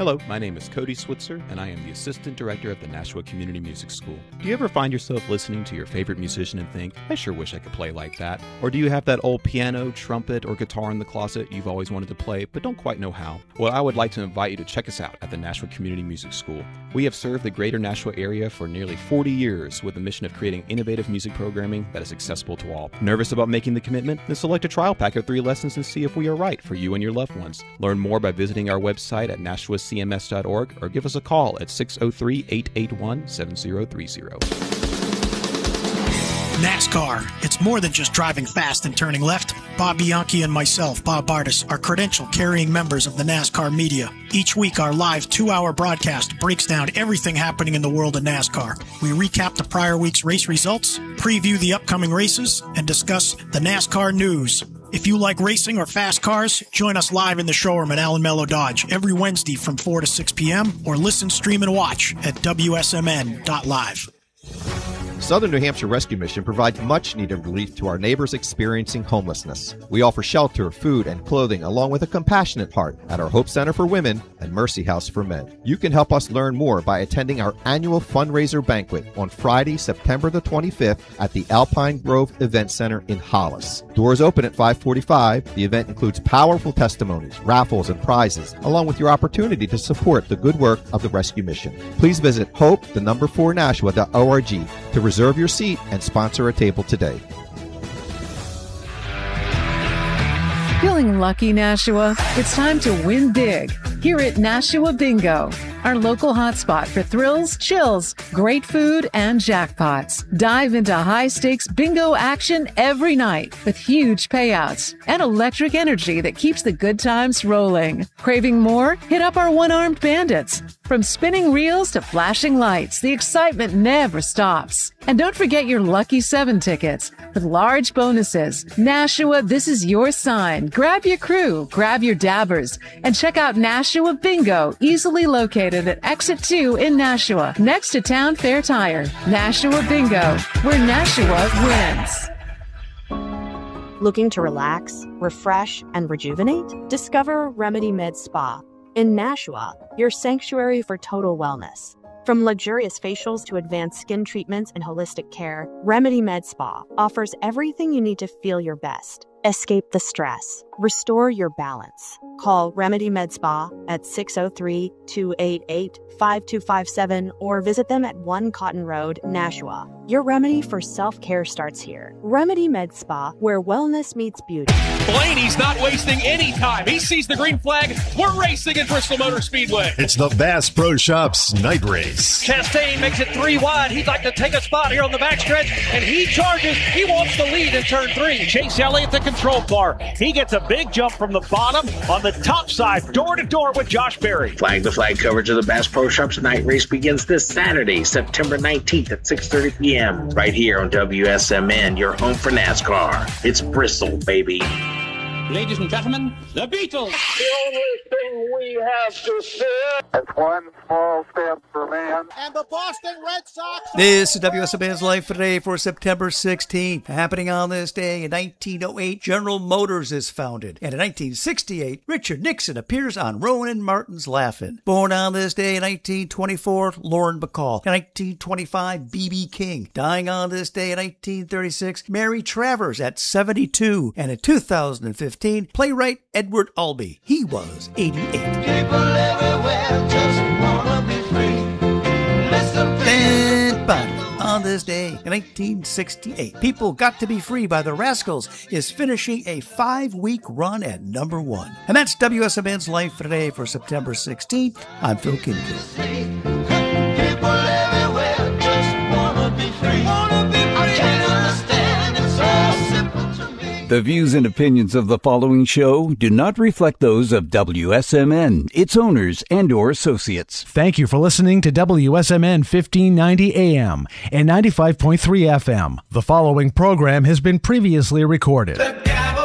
Hello, my name is Cody Switzer, and I am the Assistant Director of the Nashua Community Music School. Do you ever find yourself listening to your favorite musician and think, I sure wish I could play like that? Or do you have that old piano, trumpet, or guitar in the closet you've always wanted to play but don't quite know how? Well, I would like to invite you to check us out at the Nashua Community Music School. We have served the greater Nashua area for nearly 40 years with the mission of creating innovative music programming that is accessible to all. Nervous about making the commitment? Then select a trial pack of 3 lessons and see if we are right for you and your loved ones. Learn more by visiting our website at nashuacms.org or give us a call at 603-881-7030. NASCAR. It's more than just driving fast and turning left. Bob Bianchi and myself, Bob Bartis, are credential-carrying members of the NASCAR media. Each week, our live 2-hour broadcast breaks down everything happening in the world of NASCAR. We recap the prior week's race results, preview the upcoming races, and discuss the NASCAR news. If you like racing or fast cars, join us live in the showroom at Allen Mello Dodge every Wednesday from 4 to 6 p.m. or listen, stream, and watch at WSMN.live. Southern New Hampshire Rescue Mission provides much-needed relief to our neighbors experiencing homelessness. We offer shelter, food, and clothing along with a compassionate heart at our Hope Center for Women and Mercy House for Men. You can help us learn more by attending our annual fundraiser banquet on Friday, September the 25th at the Alpine Grove Event Center in Hollis. Doors open at 5:45. The event includes powerful testimonies, raffles, and prizes, along with your opportunity to support the good work of the Rescue Mission. Please visit hope4nashua.org to reserve your seat and sponsor a table today. Feeling lucky, Nashua? It's time to win big here at Nashua Bingo, our local hotspot for thrills, chills, great food, and jackpots. Dive into high-stakes bingo action every night with huge payouts and electric energy that keeps the good times rolling. Craving more? Hit up our one-armed bandits. From spinning reels to flashing lights, the excitement never stops. And don't forget your Lucky 7 tickets with large bonuses. Nashua, this is your sign. Grab your crew, grab your dabbers, and check out Nashua Bingo, easily located at Exit 2 in Nashua, next to Town Fair Tire. Nashua Bingo, where Nashua wins. Looking to relax, refresh, and rejuvenate? Discover Remedy Med Spa. In Nashua, your sanctuary for total wellness. From luxurious facials to advanced skin treatments and holistic care, Remedy Med Spa offers everything you need to feel your best. Escape the stress. Restore your balance. Call Remedy Med Spa at 603-288-5257 or visit them at 1 Cotton Road, Nashua. Your remedy for self-care starts here. Remedy Med Spa, where wellness meets beauty. Blaney's not wasting any time. He sees the green flag. We're racing at Bristol Motor Speedway. It's the Bass Pro Shops night race. Chastain makes it 3 wide. He'd like to take a spot here on the backstretch, and he charges. He wants the lead in turn 3. Chase Elliott, the control car. He gets a big jump from the bottom on the top side, door to door with Josh Berry. Flag to flag coverage of the Bass Pro Shops night race begins this Saturday, September 19th at 6:30 p.m. right here on WSMN, your home for NASCAR. It's Bristol, baby. Ladies and gentlemen, the Beatles. The only thing we have to fear is one small step for man. And the Boston Red Sox. This is WSMN's Life Today for September 16th. Happening on this day in 1908, General Motors is founded. And in 1968, Richard Nixon appears on Rowan Martin's Laugh-In. Born on this day in 1924, Lauren Bacall. In 1925, B.B. King. Dying on this day in 1936, Mary Travers at 72. And in 2015, playwright Edward Albee. He was 88. People everywhere just wanna be free. And on this day in 1968, People Got to Be Free by the Rascals is finishing a 5-week run at number 1. And that's WSMN's Life Today for September 16th. I'm Phil Kincaid. People everywhere just wanna be free. I can't understand, it's so simple to me. The views and opinions of the following show do not reflect those of WSMN, its owners, and/or associates. Thank you for listening to WSMN 1590 AM and 95.3 FM. The following program has been previously recorded.